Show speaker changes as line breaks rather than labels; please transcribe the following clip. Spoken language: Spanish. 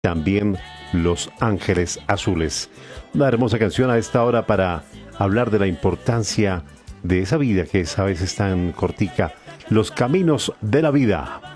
también Los Ángeles Azules. Una hermosa canción a esta hora para hablar de la importancia de esa vida que es a veces tan cortica, los caminos de la vida.